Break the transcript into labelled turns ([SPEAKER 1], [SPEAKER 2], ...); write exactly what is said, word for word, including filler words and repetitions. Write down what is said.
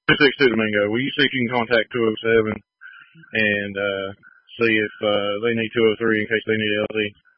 [SPEAKER 1] two six two Domingo. Will you see if you can contact two oh seven and uh, see if uh, they need two oh three in case they need L Z?